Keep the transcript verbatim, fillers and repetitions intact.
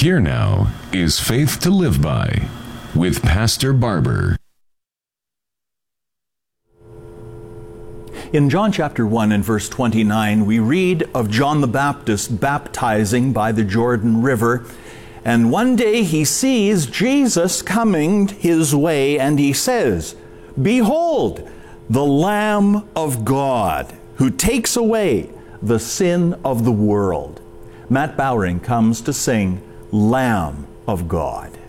Here now is Faith to Live By with Pastor Barber. In John chapter one and verse twenty-nine, we read of John the Baptist baptizing by the Jordan River. And one day he sees Jesus coming his way, and he says, "Behold, the Lamb of God, who takes away the sin of the world." Matt Bowring comes to sing Lamb of God.